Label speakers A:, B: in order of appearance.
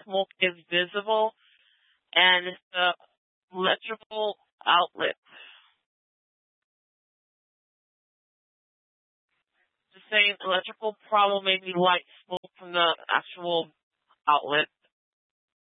A: smoke is visible, and it's the electrical outlet. The same electrical problem may be light smoke from the actual outlet.